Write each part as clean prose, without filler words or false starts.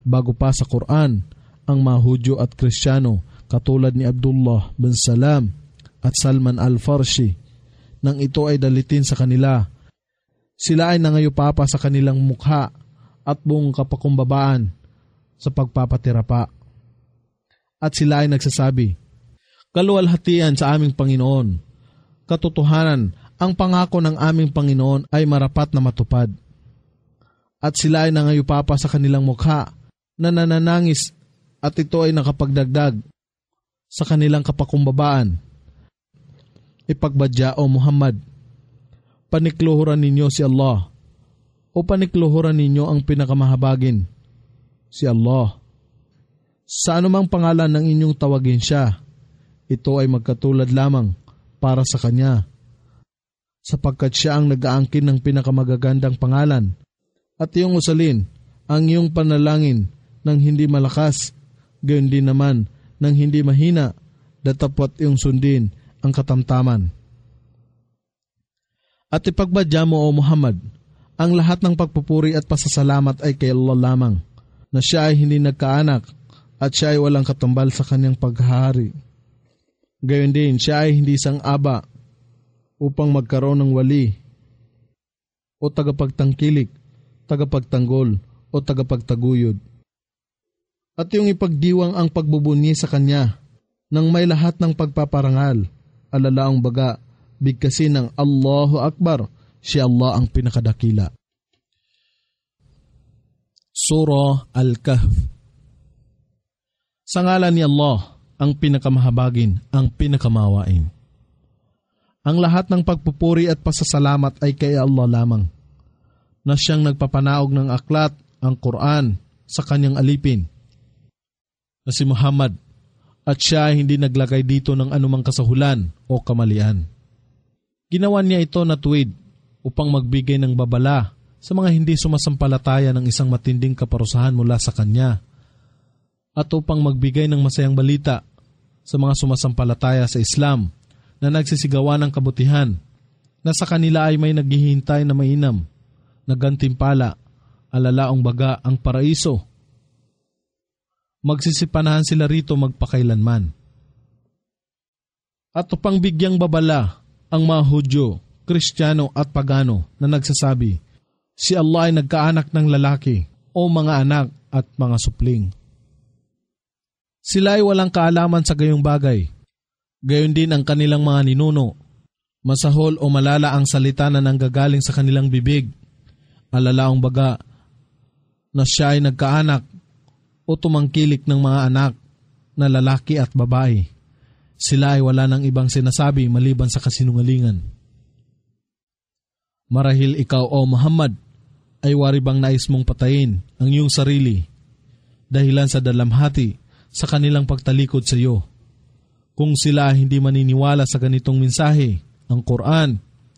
bago pa sa Quran ang mga Hudyo at Kristiyano katulad ni Abdullah bin Salam at Salman al-Farsi. Nang ito ay dalitin sa kanila, sila ay nangayupapa sa kanilang mukha at buong kapakumbabaan sa pagpapatira pa. At sila ay nagsasabi, "Kaluwalhatian sa aming Panginoon. Katotohanan, ang pangako ng aming Panginoon ay marapat na matupad." At sila ay nangayupapa sa kanilang mukha na nananangis at ito ay nakapagdagdag sa kanilang kapakumbabaan. Ipagbadya, O Muhammad, panikluhuran ninyo si Allah o panikluhuran ninyo ang pinakamahabagin, si Allah. Sa anumang pangalan ng inyong tawagin siya, ito ay magkatulad lamang para sa Kanya, sapagkat siya ang nag-aangkin ng pinakamagagandang pangalan, at iyong usalin ang iyong panalangin ng hindi malakas, gayon din naman ng hindi mahina, datapwat iyong sundin ang katamtaman. At ipagbadya mo, O Muhammad, ang lahat ng pagpupuri at pasasalamat ay kay Allah lamang, na siya ay hindi nagkaanak at siya ay walang katumbal sa kanyang paghahari. Gayon din, siya ay hindi sang-aba upang magkaroon ng wali o tagapagtangkilik, tagapagtanggol o tagapagtaguyod. At yung ipagdiwang ang pagbubunyi sa kanya nang may lahat ng pagpaparangal, alalaong baga, bigkasin ng Allahu Akbar, si Allah ang pinakadakila. Surah Al-Kahf. Sa ngalan ni Allah, ang pinakamahabagin, ang pinakamawain. Ang lahat ng pagpupuri at pasasalamat ay kay Allah lamang, na siyang nagpapanaog ng aklat, ang Quran, sa kanyang alipin, na si Muhammad, at siya ay hindi naglagay dito ng anumang kasahulan o kamalian. Ginawa niya ito na tuwid upang magbigay ng babala sa mga hindi sumasampalataya ng isang matinding kaparusahan mula sa kanya, at upang magbigay ng masayang balita sa mga sumasampalataya sa Islam na nagsisigawan ng kabutihan, na sa kanila ay may naghihintay na mainam, na gantimpala, alalaong baga ang paraiso. Magsisipanahan sila rito magpakailanman. At upang bigyang babala ang mga Hudyo, Kristiyano at Pagano na nagsasabi, si Allah ay nagkaanak ng lalaki o mga anak at mga supling. Sila ay walang kaalaman sa gayong bagay. Gayon din ang kanilang mga ninuno. Masahol o malala ang salita na nanggagaling sa kanilang bibig, alalaong baga na siya ay nagkaanak o tumangkilik ng mga anak na lalaki at babae. Sila ay wala ng ibang sinasabi maliban sa kasinungalingan. Marahil ikaw, O Muhammad, ay wari bang nais mong patayin ang iyong sarili dahilan sa dalamhati sa kanilang pagtalikod sa iyo? Kung sila hindi maniniwala sa ganitong mensahe, ang Quran,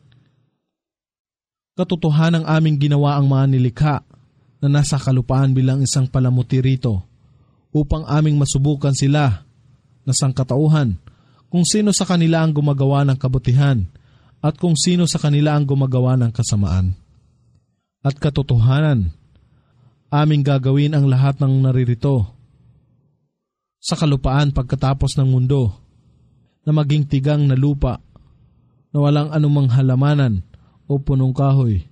katotohanang aming ginawa ang mga nilikha na nasa kalupaan bilang isang palamuti rito upang aming masubukan sila na sangkatauhan kung sino sa kanila ang gumagawa ng kabutihan at kung sino sa kanila ang gumagawa ng kasamaan. At katotohanan, aming gagawin ang lahat ng naririto sa kalupaan pagkatapos ng mundo na maging tigang na lupa na walang anumang halamanan o punong kahoy.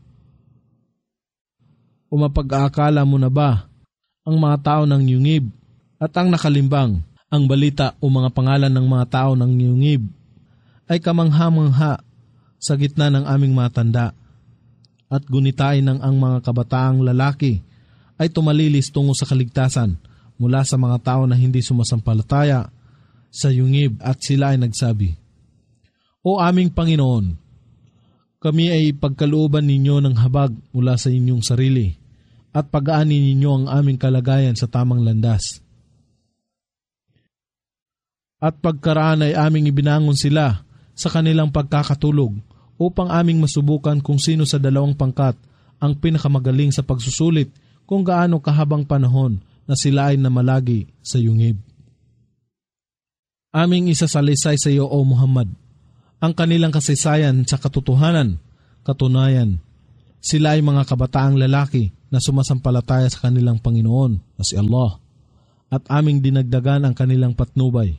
O mapag-aakala mo na ba ang mga tao ng yungib at ang nakalimbang, ang balita o mga pangalan ng mga tao ng yungib ay kamangha-mangha sa gitna ng aming matanda, at gunitain ng ang mga kabataang lalaki ay tumalilis tungo sa kaligtasan mula sa mga tao na hindi sumasampalataya sa yungib, at sila ay nagsabi, O aming Panginoon, kami ay pagkalooban ninyo ng habag mula sa inyong sarili at pag-aanin ninyo ang aming kalagayan sa tamang landas. At pagkaraan ay aming ibinangon sila sa kanilang pagkakatulog upang aming masubukan kung sino sa dalawang pangkat ang pinakamagaling sa pagsusulit kung gaano kahabang panahon na sila ay namalagi sa yungib. Aming isasalaysay sa iyo, O Muhammad, ang kanilang kasaysayan sa katotohanan, katunayan, Sila ay mga kabataang lalaki na sumasampalataya sa kanilang Panginoon na si Allah, at aming dinagdagan ang kanilang patnubay.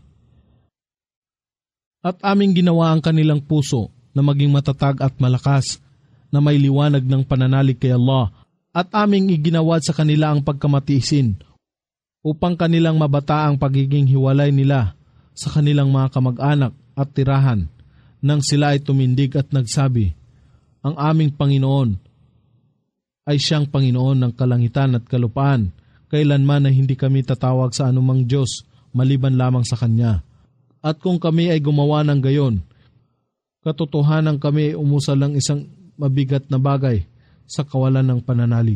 At aming ginawa ang kanilang puso na maging matatag at malakas, na may liwanag ng pananalig kay Allah, at aming iginawad sa kanila ang pagkamatiisin, upang kanilang mabata ang pagiging hiwalay nila sa kanilang mga kamag-anak at tirahan, nang sila ay tumindig at nagsabi, ang aming Panginoon ay siyang Panginoon ng kalangitan at kalupaan, kailanman na hindi kami tatawag sa anumang Diyos maliban lamang sa Kanya. At kung kami ay gumawa ng gayon, katotohanan kami ay umusal ng isang mabigat na bagay sa kawalan ng pananalig.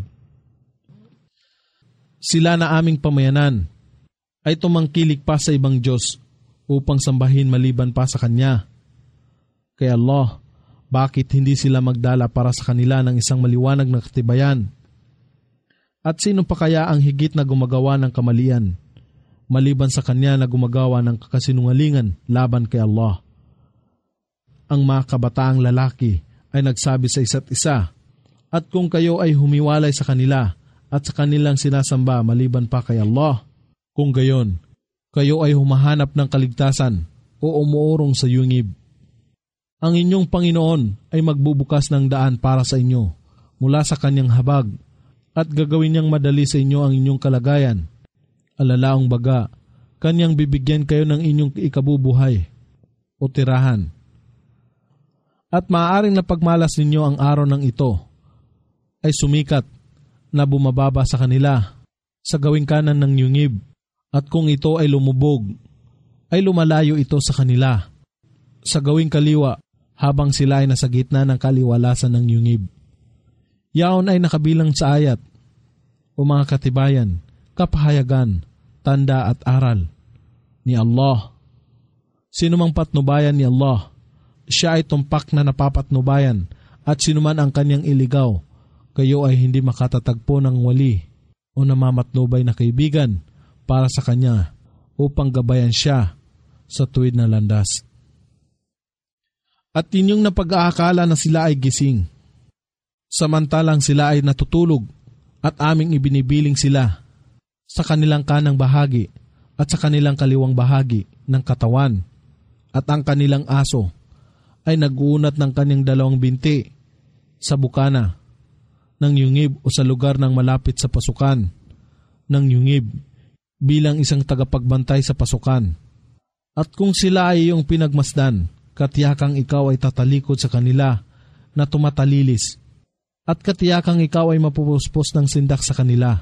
Sila na aming pamayanan ay tumangkilik pa sa ibang Diyos upang sambahin maliban pa sa Kanya. Kaya Allah, bakit hindi sila magdala para sa kanila ng isang maliwanag na katibayan? At sino pa kaya ang higit na gumagawa ng kamalian, maliban sa Kanya na gumagawa ng kasinungalingan laban kay Allah? Ang mga kabataang lalaki ay nagsabi sa isa't isa, at kung kayo ay humiwalay sa kanila at sa kanilang sinasamba maliban pa kay Allah, kung gayon, kayo ay humahanap ng kaligtasan o umuurong sa yungib. Ang inyong Panginoon ay magbubukas ng daan para sa inyo mula sa Kanyang habag, at gagawin niyang madali sa inyo ang inyong kalagayan. Alalaong baga, Kanyang bibigyan kayo ng inyong ikabubuhay o tirahan. At maaaring napagmalas ninyo ang araw ng ito ay sumikat na bumababa sa kanila sa gawing kanan ng yungib, at kung ito ay lumubog, ay lumalayo ito sa kanila sa gawing kaliwa habang sila ay nasa gitna ng kaliwalasan ng yungib. Yaon ay nakabilang sa ayat o mga katibayan, kapahayagan, tanda at aral ni Allah. Sinumang patnubayan ni Allah, siya ay tumpak na napapatnubayan, at sinuman ang kanyang iligaw, kayo ay hindi makatatagpo ng wali o namamatnubay na kaibigan para sa kanya upang gabayan siya sa tuwid na landas. At inyong napag-aakala na sila ay gising, samantalang sila ay natutulog, at aming ibinibiling sila sa kanilang kanang bahagi at sa kanilang kaliwang bahagi ng katawan, at ang kanilang aso ay nag-uunat ng kanyang dalawang binti sa bukana ng yungib o sa lugar ng malapit sa pasukan ng yungib bilang isang tagapagbantay sa pasukan. At kung sila ay iyong pinagmasdan, katiyakang ikaw ay tatalikod sa kanila na tumatalilis, at katiyakang ikaw ay mapupuspos ng sindak sa kanila.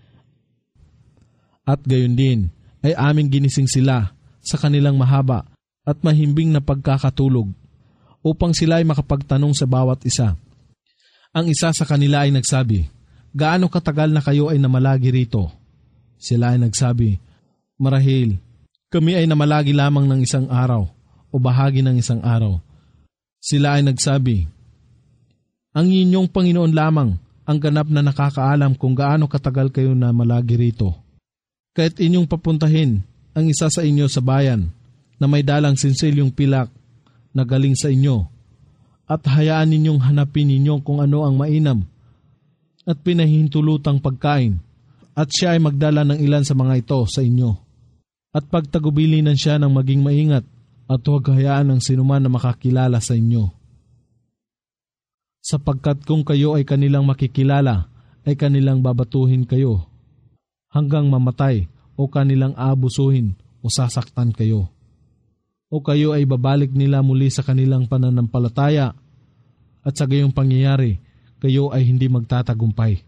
At gayon din ay aming ginising sila sa kanilang mahaba at mahimbing na pagkakatulog, upang sila ay makapagtanong sa bawat isa. Ang isa sa kanila ay nagsabi, gaano katagal na kayo ay namalagi rito? Sila ay nagsabi, marahil, kami ay namalagi lamang ng isang araw o bahagi ng isang araw. Sila ay nagsabi, ang inyong Panginoon lamang ang ganap na nakakaalam kung gaano katagal kayo na malagi rito. Kahit inyong papuntahin ang isa sa inyo sa bayan na may dalang sinsilyong pilak na galing sa inyo, at hayaan ninyong hanapin ninyo kung ano ang mainam at pinahihintulutang pagkain, at siya ay magdala ng ilan sa mga ito sa inyo. At pagtagubilinan siya ng maging maingat, at huwag hayaan ng sinuman na makakilala sa inyo. Sapagkat kung kayo ay kanilang makikilala, ay kanilang babatuhin kayo hanggang mamatay, o kanilang aabusuhin o sasaktan kayo. O kayo ay babalik nila muli sa kanilang pananampalataya, at sa gayong pangyayari, kayo ay hindi magtatagumpay.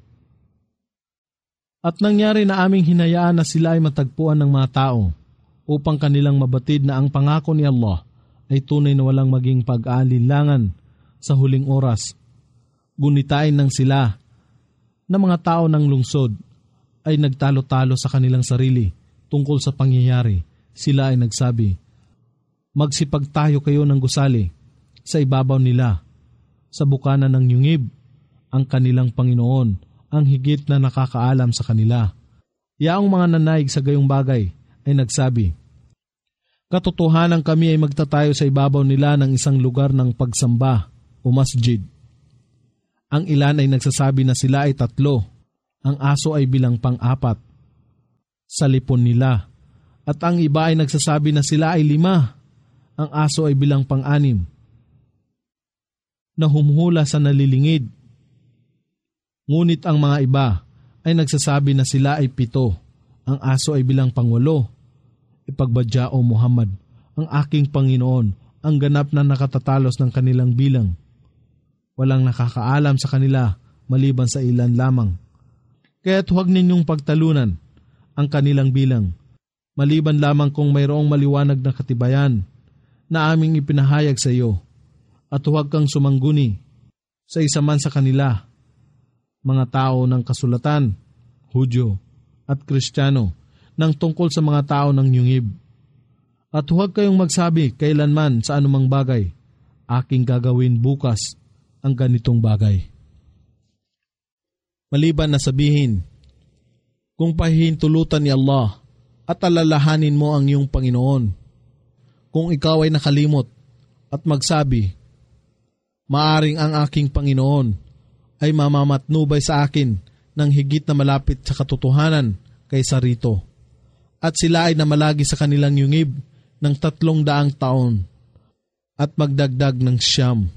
At nangyari na aming hinayaan na sila ay matagpuan ng mga tao, upang kanilang mabatid na ang pangako ni Allah ay tunay na walang maging pag-aalinlangan sa huling oras. Gunitain ng sila na mga tao ng lungsod ay nagtalo-talo sa kanilang sarili tungkol sa pangyayari. Sila ay nagsabi, magsipag tayo kayo ng gusali sa ibabaw nila, sa bukana ng yungib, ang kanilang Panginoon ang higit na nakakaalam sa kanila. Yaong mga nanaig sa gayong bagay ay nagsabi, katotohanan kami ay magtatayo sa ibabaw nila ng isang lugar ng pagsamba o masjid. Ang ilan ay nagsasabi na sila ay 3, ang aso ay bilang pang-4 sa lipon nila. At ang iba ay nagsasabi na sila ay 5, ang aso ay bilang pang-6 na humuhula sa nalilingid. Ngunit ang mga iba ay nagsasabi na sila ay 7, ang aso ay bilang pang-8. Ipagbadya, O Muhammad, ang aking Panginoon, ang ganap na nakatatalos ng kanilang bilang. Walang nakakaalam sa kanila maliban sa ilan lamang. Kaya't huwag ninyong pagtalunan ang kanilang bilang, maliban lamang kung mayroong maliwanag na katibayan na aming ipinahayag sa iyo. At huwag kang sumangguni sa isa man sa kanila, mga tao ng kasulatan, Hudyo at Kristiyano, ng tungkol sa mga tao ng yungib. At huwag kayong magsabi kailanman sa anumang bagay, aking gagawin bukas ang ganitong bagay. Maliban na sabihin, kung pahihintulutan ni Allah at alalahanin mo ang iyong Panginoon, kung ikaw ay nakalimot at magsabi, maaring ang aking Panginoon ay mamamatnubay sa akin ng higit na malapit sa katotohanan kaysa rito. At sila ay namalagi sa kanilang yungib ng 300 taon at magdagdag ng 9.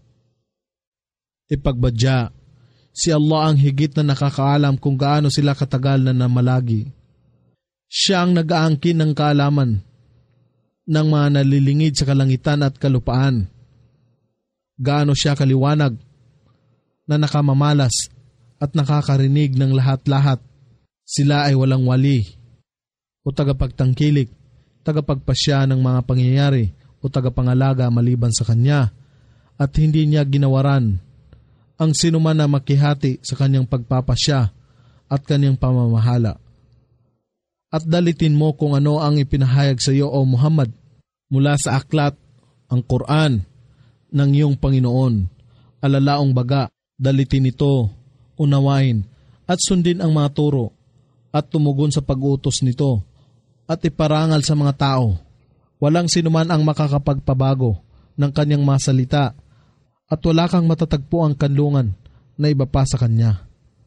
Ipagbadya, si Allah ang higit na nakakaalam kung gaano sila katagal na namalagi. Siya ang nag-aangkin ng kaalaman ng mga nalilingid sa kalangitan at kalupaan. Gaano siya kaliwanag na nakamamalas at nakakarinig ng lahat-lahat. Sila ay walang wali o tagapagtangkilik, tagapagpasya ng mga pangyayari o tagapangalaga maliban sa kanya, at hindi niya ginawaran ang sinuman na makihati sa kanyang pagpapasya at kanyang pamamahala. At dalitin mo kung ano ang ipinahayag sa iyo, O Muhammad, mula sa aklat, ang Quran, ng iyong Panginoon. Alalaong baga, dalitin ito, unawain, at sundin ang mga turo, at tumugon sa pag-utos nito, at iparangal sa mga tao. Walang sinuman ang makakapagpabago ng kanyang mga salita, at wala kang matatagpo ang kanlungan na iba pa sa kanya.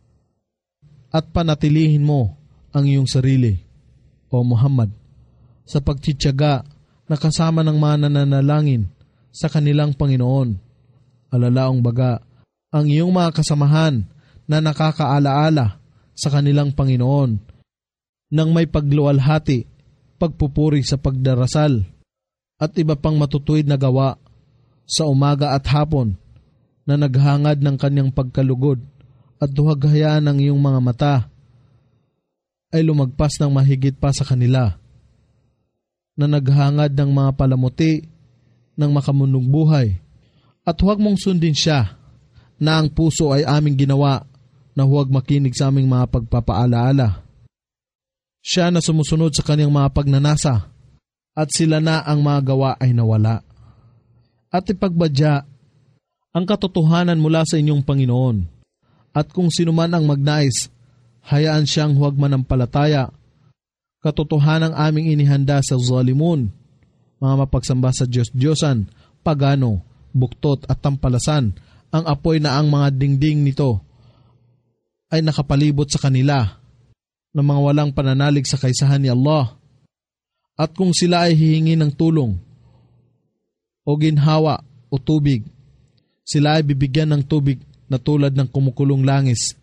At panatilihin mo ang iyong sarili, O Muhammad, sa pagtitiyaga na kasama ng mga nananalangin sa kanilang Panginoon. Alalaong baga, ang iyong mga kasamahan na nakakaalaala sa kanilang Panginoon nang may pagluwalhati, pagpupuri sa pagdarasal, at iba pang matutuwid na gawa sa umaga at hapon na naghangad ng kanyang pagkalugod, at duhaghayaan ng iyong mga mata ay lumagpas ng mahigit pa sa kanila, na naghangad ng mga palamuti ng makamunong buhay. At huwag mong sundin siya na ang puso ay aming ginawa na huwag makinig sa aming mga pagpapaalaala. Siya na sumusunod sa kanyang mga pagnanasa, at sila na ang mga gawa ay nawala. At ipagbadya ang katotohanan mula sa inyong Panginoon, at kung sino man ang magnais, hayaan siyang huwag manampalataya. Katotohanan ang aming inihanda sa zalimun, mga mapagsamba sa Diyos-Diyosan, pagano, buktot at tampalasan, ang apoy na ang mga dingding nito ay nakapalibot sa kanila, na mga walang pananalig sa kaisahan ni Allah. At kung sila ay hihingi ng tulong o ginhawa o tubig, sila ay bibigyan ng tubig na tulad ng kumukulong langis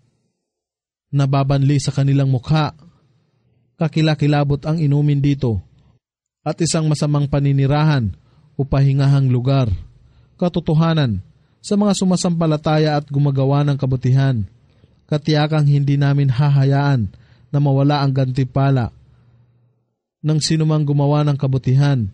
na babanli sa kanilang mukha. Kakilakilabot ang inumin dito, at isang masamang paninirahan o pahingahang lugar. Katotohanan, sa mga sumasampalataya at gumagawa ng kabutihan, katiyakang hindi namin hahayaan na mawala ang gantimpala ng sinumang gumawa ng kabutihan.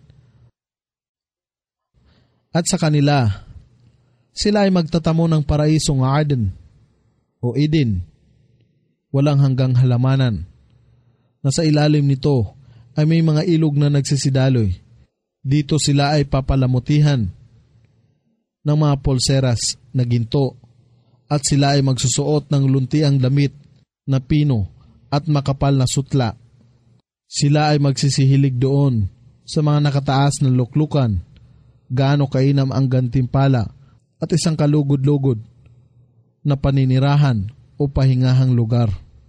At sa kanila, sila ay magtatamo ng paraisong Aden o Eden, walang hanggang halamanan, na sa ilalim nito ay may mga ilog na nagsisidaloy. Dito sila ay papalamutihan ng mga polseras na ginto, at sila ay magsusuot ng luntiang damit na pino at makapal na sutla. Sila ay magsisihilig doon sa mga nakataas na luklukan, gaano kainam ang gantimpala at isang kalugod-lugod na paninirahan o pahingahang lugar.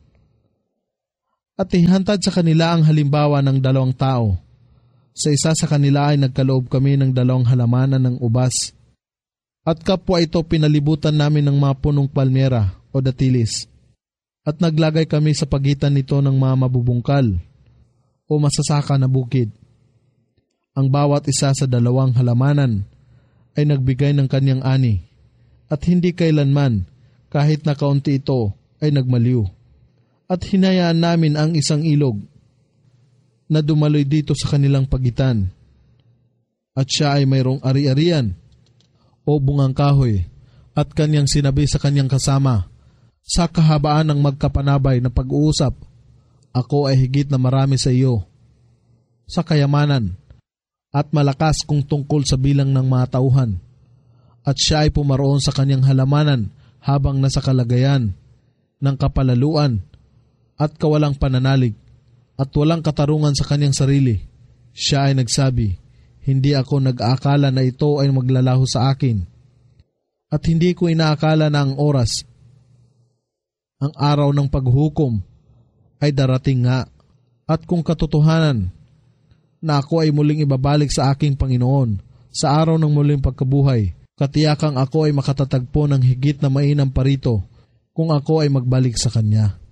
At ihantad sa kanila ang halimbawa ng 2 tao. Sa isa sa kanila ay nagkaloob kami ng 2 halamanan ng ubas. At kapwa ito pinalibutan namin ng mga punong palmera o datilis. At naglagay kami sa pagitan nito ng mga mabubungkal o masasaka na bukid. Ang bawat isa sa 2 halamanan ay nagbigay ng kanyang ani, at hindi kailanman, kahit na kaunti ito, ay nagmaliw. At hinayaan namin ang isang ilog na dumaloy dito sa kanilang pagitan. At siya ay mayroong ari-arian o bungang kahoy, at kanyang sinabi sa kanyang kasama, sa kahabaan ng magkapanabay na pag-uusap, ako ay higit na marami sa iyo, sa kayamanan, at malakas kung tungkol sa bilang ng mga tauhan. At siya ay pumaroon sa kanyang halamanan habang nasa kalagayan ng kapalaluan at kawalang pananalig at walang katarungan sa kanyang sarili. Siya ay nagsabi, hindi ako nag-aakala na ito ay maglalaho sa akin, at hindi ko inaakala na ang oras, ang araw ng paghukom, ay darating nga, at kung katotohanan na ako ay muling ibabalik sa aking Panginoon sa araw ng muling pagkabuhay, katiyakang ako ay makatatagpo ng higit na mainam pa rito kung ako ay magbalik sa Kanya.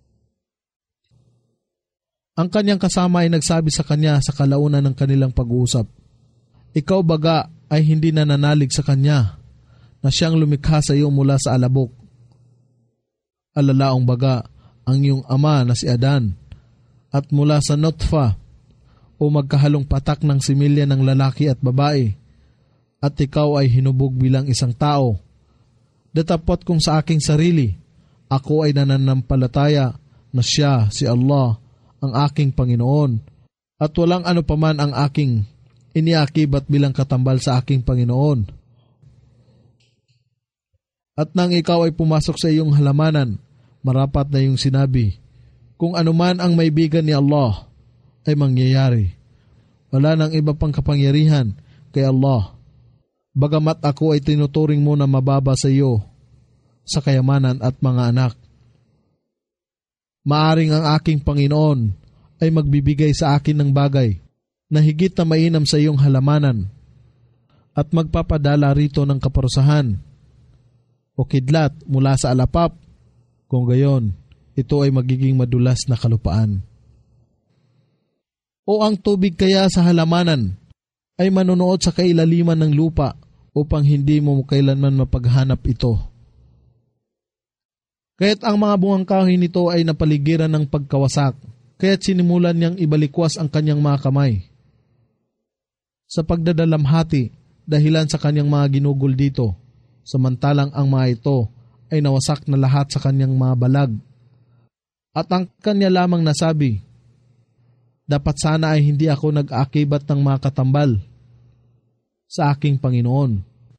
Ang kanyang kasama ay nagsabi sa kanya sa kalaunan ng kanilang pag-uusap, ikaw baga ay hindi nananalig sa Kanya na siyang lumikha sa iyo mula sa alabok? Alalaong baga ang iyong ama na si Adan, at mula sa nutfa o magkahalong patak ng similya ng lalaki at babae, at ikaw ay hinubog bilang isang tao. Datapot kung sa aking sarili, ako ay nananampalataya na siya, si Allah, ang aking Panginoon, at walang ano paman ang aking iniakibat bilang katambal sa aking Panginoon. At nang ikaw ay pumasok sa iyong halamanan, marapat na iyong sinabi, kung anuman ang maibigan ni Allah ay mangyayari. Wala nang iba pang kapangyarihan kay Allah. Bagamat ako ay tinuturing mo na mababa sa iyo sa kayamanan at mga anak. Maaring ang aking Panginoon ay magbibigay sa akin ng bagay na higit na mainam sa iyong halamanan at magpapadala rito ng kaparusahan o kidlat mula sa alapap. Kung gayon, ito ay magiging madulas na kalupaan. O ang tubig kaya sa halamanan ay manunood sa kailaliman ng lupa upang hindi mo kailanman mapaghanap ito. Kaya't ang mga bungang kahoy nito ay napaligiran ng pagkawasak, kaya't sinimulan niyang ibalikwas ang kanyang mga kamay. Sa pagdadalamhati, dahilan sa kanyang mga ginugol dito, samantalang ang mga ito ay nawasak na lahat sa kanyang mga balag. At ang kanya lamang nasabi, dapat sana ay hindi ako nag-aakibat ng mga katambal sa aking Panginoon.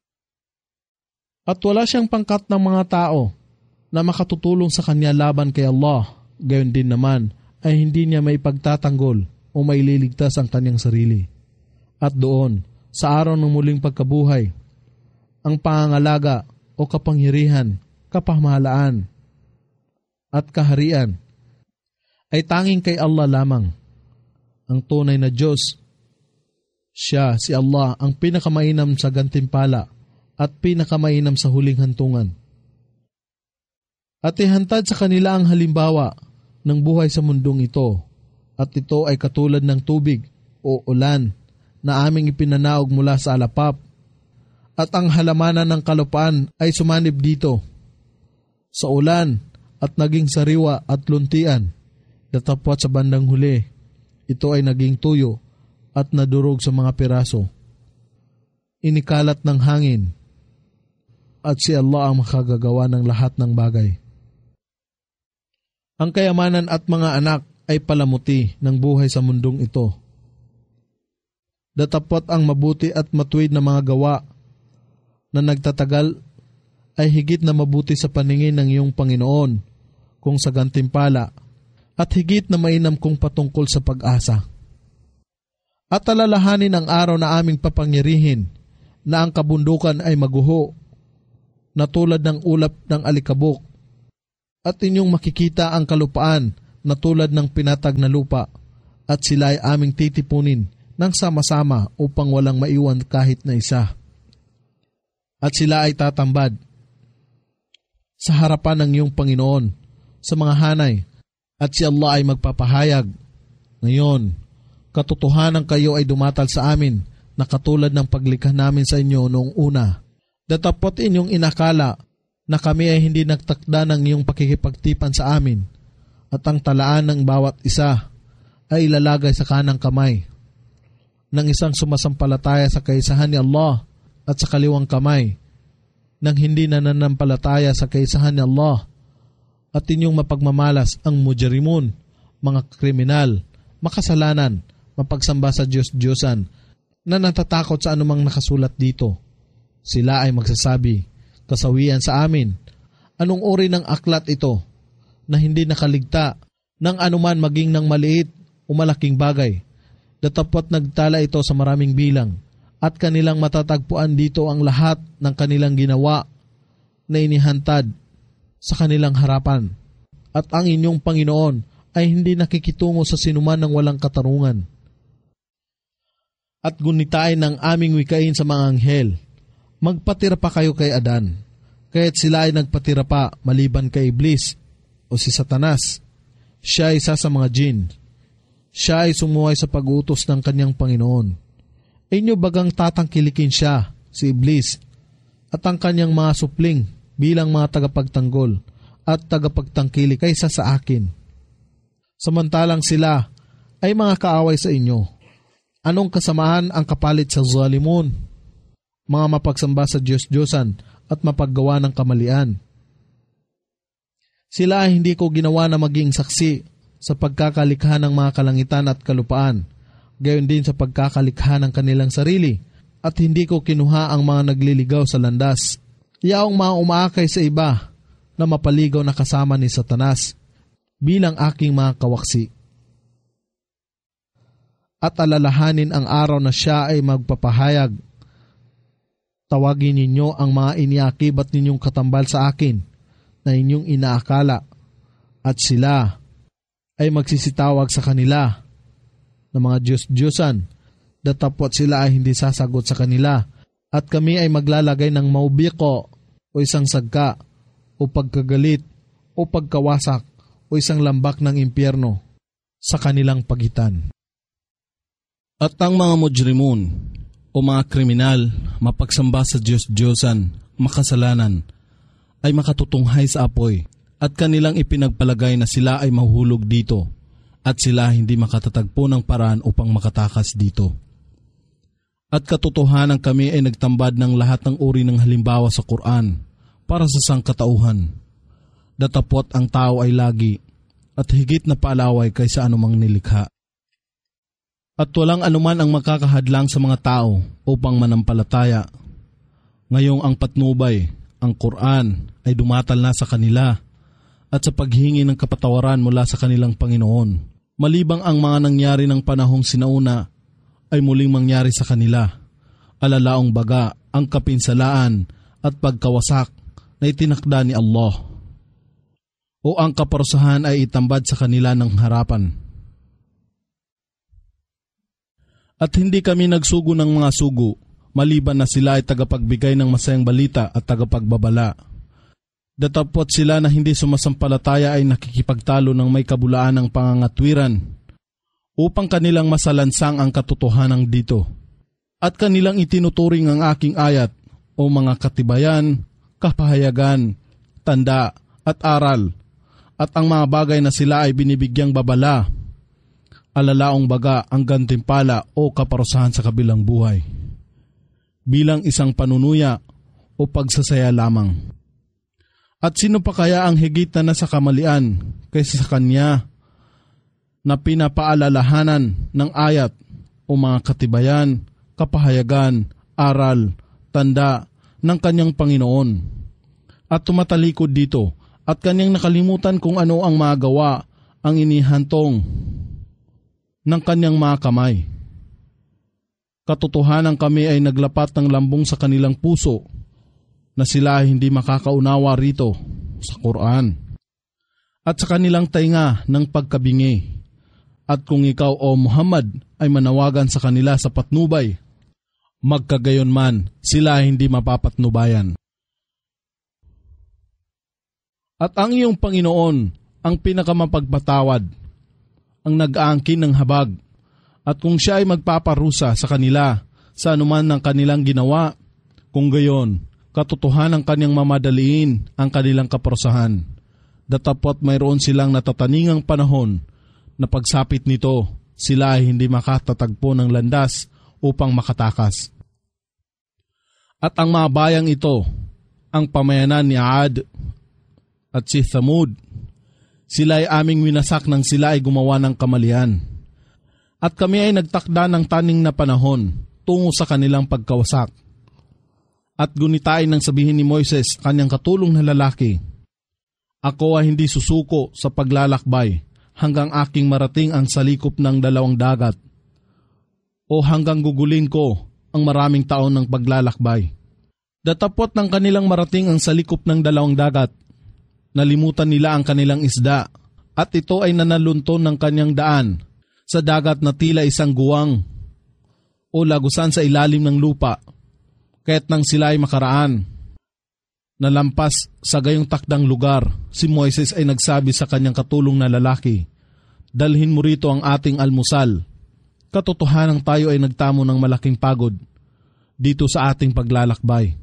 At wala siyang pangkat ng mga tao na makatutulong sa kanya laban kay Allah. Gayon din naman ay hindi niya may pagtatanggol o maililigtas ang kanyang sarili. At doon, sa araw ng muling pagkabuhay, ang pangangalaga o kapangyarihan, kapamahalaan at kaharian ay tanging kay Allah lamang, ang tunay na Diyos. Siya, si Allah, ang pinakamainam sa gantimpala at pinakamainam sa huling hantungan. At ihantad sa kanila ang halimbawa ng buhay sa mundong ito, at ito ay katulad ng tubig o ulan na aming ipinanaog mula sa alapap, at ang halamanan ng kalupaan ay sumanib dito sa ulan at naging sariwa at luntian. Datapwat sa bandang huli, ito ay naging tuyo at nadurog sa mga piraso. Inikalat ng hangin, at si Allah ang makagagawa ng lahat ng bagay. Ang kayamanan at mga anak ay palamuti ng buhay sa mundong ito. Datapwat ang mabuti at matuwid na mga gawa na nagtatagal ay higit na mabuti sa paningin ng iyong Panginoon kung sa gantimpala, at higit na mainam kung patungkol sa pag-asa. At alalahanin ang araw na aming papangyarihin na ang kabundukan ay maguho na tulad ng ulap ng alikabok, at inyong makikita ang kalupaan na tulad ng pinatag na lupa, at sila ay aming titipunin ng sama-sama upang walang maiwan kahit na isa. At sila ay tatambad sa harapan ng iyong Panginoon sa mga hanay, at si Allah ay magpapahayag, ngayon, katotohanan kayo ay dumatal sa amin na katulad ng paglikha namin sa inyo noong una. Datapot inyong inakala na kami ay hindi nagtakda ng iyong pakikipagtipan sa amin, at ang talaan ng bawat isa ay ilalagay sa kanang kamay ng isang sumasampalataya sa kaisahan ni Allah, at sa kaliwang kamay ng hindi nananampalataya sa kaisahan ni Allah. At inyong mapagmamalas ang mujrimun, mga kriminal, makasalanan, mapagsamba sa Diyos-Diyosan, na natatakot sa anumang nakasulat dito. Sila ay magsasabi, kasawian sa amin, anong uri ng aklat ito na hindi nakaligta ng anuman maging ng maliit o malaking bagay. Datapot nagtala ito sa maraming bilang, at kanilang matatagpuan dito ang lahat ng kanilang ginawa na inihantad sa kanilang harapan. At ang inyong Panginoon ay hindi nakikitungo sa sinuman ng walang katarungan. At gunitain ng aming wikain sa mga anghel, magpatira pa kayo kay Adan, kaya't sila ay nagpatira pa maliban kay Iblis o si Satanas. Siya ay isa sa mga jin. Siya ay sumuway sa pag-utos ng kanyang Panginoon. Inyo bagang tatangkilikin siya, si Iblis, at ang kanyang mga supling bilang mga tagapagtanggol at tagapagtangkili kaysa sa akin. Samantalang sila ay mga kaaway sa inyo. Anong kasamaan ang kapalit sa zalimun? Mga mapagsamba sa Diyos-Diyosan at mapaggawa ng kamalian. Sila ay hindi ko ginawa na maging saksi sa pagkakalikha ng mga kalangitan at kalupaan, gayon din sa pagkakalikha ng kanilang sarili, at hindi ko kinuha ang mga nagliligaw sa landas. Yaong mga umaakay sa iba na mapaligaw na kasama ni Satanas bilang aking mga kawaksi. At alalahanin ang araw na siya ay magpapahayag. Tawagin ninyo ang mga iniakibat ninyong katambal sa akin na inyong inaakala, at sila ay magsisitawag sa kanila na mga Diyos-Diyosan, datapot sila ay hindi sasagot sa kanila, at kami ay maglalagay ng maubiko o isang sagka o pagkagalit o pagkawasak o isang lambak ng impyerno sa kanilang pagitan. At ang mga mujrimun o mga kriminal, mapagsamba sa Diyos-Diyosan, makasalanan, ay makatutunghay sa apoy, at kanilang ipinagpalagay na sila ay mahuhulog dito, at sila hindi makatatagpo ng paraan upang makatakas dito. At katotohanan kami ay nagtambad ng lahat ng uri ng halimbawa sa Quran para sa sangkatauhan. Datapot ang tao ay lagi at higit na paalaway kaysa anumang nilikha. At walang anuman ang makakahadlang sa mga tao upang manampalataya. Ngayong ang patnubay, ang Quran, ay dumatal na sa kanila at sa paghingi ng kapatawaran mula sa kanilang Panginoon. Malibang ang mga nangyari ng panahong sinauna ay muling mangyari sa kanila. Alalaong baga ang kapinsalaan at pagkawasak na itinakda ni Allah. O ang kaparusahan ay itambad sa kanila ng harapan. At hindi kami nagsugo ng mga sugo, maliban na sila ay tagapagbigay ng masayang balita at tagapagbabala. Datapot sila na hindi sumasampalataya ay nakikipagtalo ng may kabulaan ng pangangatwiran, upang kanilang masalansang ang katotohanan dito. At kanilang itinuturing ang aking ayat o mga katibayan, kapahayagan, tanda at aral, at ang mga bagay na sila ay binibigyang babala, alalaong baga ang gantimpala o kaparusahan sa kabilang buhay, bilang isang panunuya o pagsasaya lamang. At sino pa kaya ang higit na nasa kamalian kaysa sa kanya na pinapaalalahanan ng ayat o mga katibayan, kapahayagan, aral, tanda ng kanyang Panginoon, at tumatalikod dito at kanyang nakalimutan kung ano ang magawa ang inihantong ng kanyang mga kamay. Katotohanan kami ay naglapat ng lambong sa kanilang puso na sila hindi makakaunawa rito sa Quran at sa kanilang tainga ng pagkabingi. At kung ikaw o Muhammad ay manawagan sa kanila sa patnubay, magkagayon man sila hindi mapapatnubayan. At ang iyong Panginoon ang pinakamapagpatawad, ang nag-aangkin ng habag, at kung siya ay magpaparusa sa kanila sa anuman ng kanilang ginawa, kung gayon, katotohanan kanyang mamadaliin ang kanilang kaparusahan. Datapot mayroon silang natataningang panahon na pagsapit nito, sila ay hindi makatatagpo ng landas upang makatakas. At ang mga bayang ito, ang pamayanan ni Aad at si Thamud, sila ay aming winasak nang sila ay gumawa ng kamalian. At kami ay nagtakda ng taning na panahon tungo sa kanilang pagkawasak. At gunitain ng sabihin ni Moises, kanyang katulong na lalaki, ako ay hindi susuko sa paglalakbay hanggang aking marating ang salikop ng 2 dagat o hanggang gugulin ko ang maraming taon ng paglalakbay. Datapot ng kanilang marating ang salikop ng 2 dagat, nalimutan nila ang kanilang isda at ito ay nanalunton ng kanyang daan sa dagat na tila isang guwang o lagusan sa ilalim ng lupa, kaya't nang sila ay makaraan. Nalampas sa gayong takdang lugar, si Moises ay nagsabi sa kanyang katulong na lalaki, dalhin mo rito ang ating almusal. Katotohanang tayo ay nagtamo ng malaking pagod dito sa ating paglalakbay.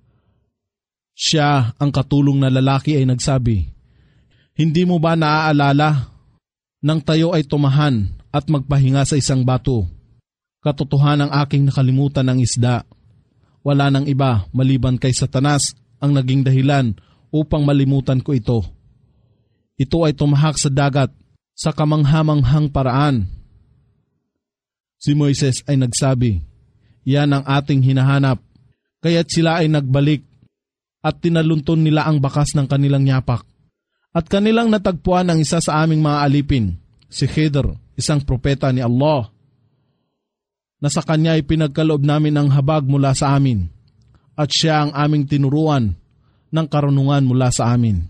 Siya, ang katulong na lalaki, ay nagsabi, hindi mo ba naaalala nang tayo ay tumahan at magpahinga sa isang bato? Katotohanang aking nakalimutan ang isda. Wala nang iba maliban kay Satanas ang naging dahilan upang malimutan ko ito. Ito ay tumahak sa dagat sa kamanghamanghang paraan. Si Moises ay nagsabi, yan ang ating hinahanap, kaya't sila ay nagbalik at tinalunton nila ang bakas ng kanilang yapak. At kanilang natagpuan ang isa sa aming mga alipin, si Khidr, isang propeta ni Allah, na sa kanya ay pinagkaloob namin ang habag mula sa amin, at siya ang aming tinuruan ng karunungan mula sa amin.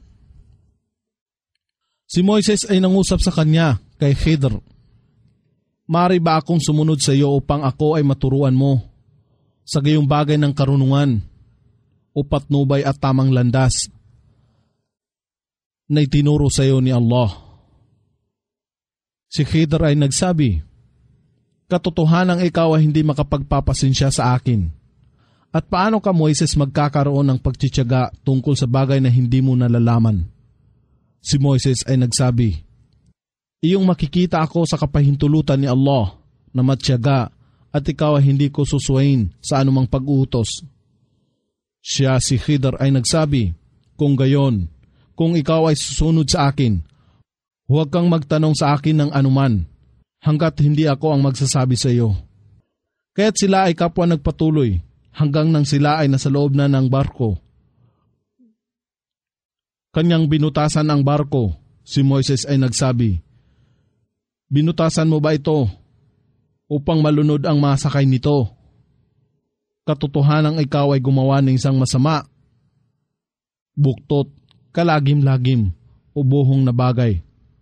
Si Moises ay nangusap sa kanya kay Khidr, maaari ba akong sumunod sa iyo upang ako ay maturuan mo sa gayong bagay ng karunungan o patnubay at tamang landas na itinuro sa iyo ni Allah? Si Khidr ay nagsabi, katotohanang ikaw ay hindi makapagpapasensya sa akin. At paano ka, Moises, magkakaroon ng pagtitiyaga tungkol sa bagay na hindi mo nalalaman? Si Moises ay nagsabi, iyong makikita ako sa kapahintulutan ni Allah na matyaga at ikaw ay hindi ko susuwain sa anumang pag-uutos. Siya, si Khidr, ay nagsabi, kung gayon, kung ikaw ay susunod sa akin, huwag kang magtanong sa akin ng anuman hanggat hindi ako ang magsasabi sa iyo. Kaya't sila ay kapwa nagpatuloy hanggang nang sila ay nasa loob na ng barko. Kanyang binutasan ang barko. Si Moises ay nagsabi, binutasan mo ba ito upang malunod ang mga sakay nito? Katotohanang ikaw ay gumawa ng isang masama, buktot, kalagim-lagim o buhong na bagay.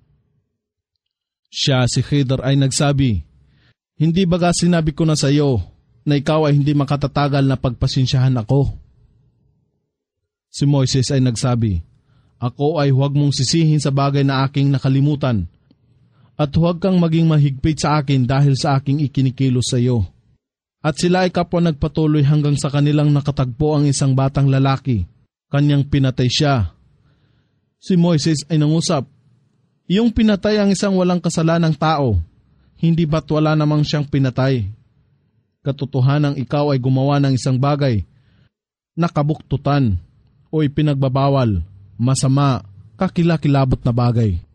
Siya, si Khidr, ay nagsabi, hindi baga sinabi ko na sa iyo na ikaw ay hindi makatatagal na pagpasensyahan ako? Si Moises ay nagsabi, ako ay huwag mong sisihin sa bagay na aking nakalimutan at huwag kang maging mahigpit sa akin dahil sa aking ikinikilos sa iyo. At sila ay kapwa nagpatuloy hanggang sa kanilang nakatagpo ang isang batang lalaki. Kanyang pinatay siya. Si Moises ay nangusap, iyong pinatay ang isang walang kasalanang tao, hindi ba't wala namang siyang pinatay? Katotohanang ikaw ay gumawa ng isang bagay na kabuktutan o ipinagbabawal, masama, kakilakilabot na bagay.